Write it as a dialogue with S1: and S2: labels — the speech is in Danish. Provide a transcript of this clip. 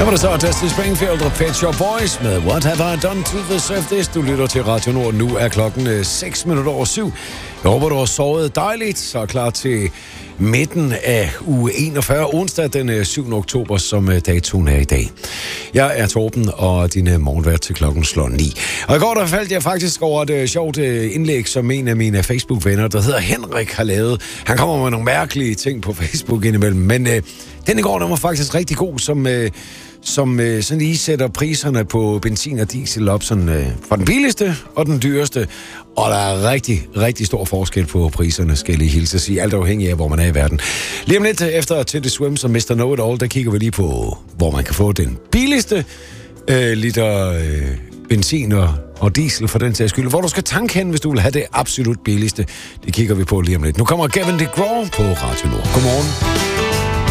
S1: Så var det så Dusty Springfield og Pet Shop Boys med What Have I Done to Deserve This? Du lytter til Radio Nord. Nu er klokken 7:06. Jeg håber, du har sovet dejligt, så er klar til midten af uge 41, onsdag den 7. oktober, som datoen er i dag. Jeg er Torben, og din morgenvært til klokken slår 9. Og i går der faldt jeg faktisk over et sjovt indlæg, som en af mine Facebook-venner, der hedder Henrik, har lavet. Han kommer med nogle mærkelige ting på Facebook indimellem, men den i går, den var faktisk rigtig god, som sådan lige sætter priserne på benzin og diesel op sådan, fra den billigste og den dyreste. Og der er rigtig, rigtig stor forskel på priserne, skal jeg lige hilse at sige. Alt afhængig af, hvor man er i verden. Lige om lidt efter Til The Swim som Mr. Know It All, der kigger vi lige på, hvor man kan få den billigste liter benzin og diesel for den sags skyld. Hvor du skal tanke hen, hvis du vil have det absolut billigste. Det kigger vi på lige om lidt. Nu kommer Gavin DeGraw på Radio Nord. Godmorgen.